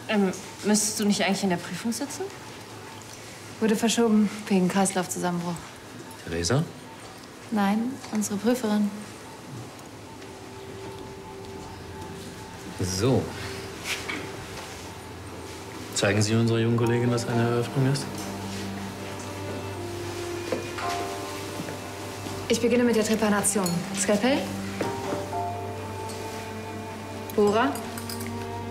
Müsstest du nicht eigentlich in der Prüfung sitzen? Wurde verschoben wegen Kreislaufzusammenbruch. Theresa? Nein, unsere Prüferin. So. Zeigen Sie unserer jungen Kollegin, was eine Eröffnung ist? Ich beginne mit der Trepanation. Skalpell. Bohrer.